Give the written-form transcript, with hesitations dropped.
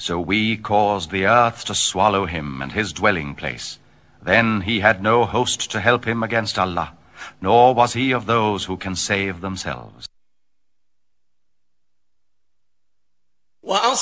So we caused the earth to swallow him and his dwelling place. Then he had no host to help him against Allah, nor was he of those who can save themselves.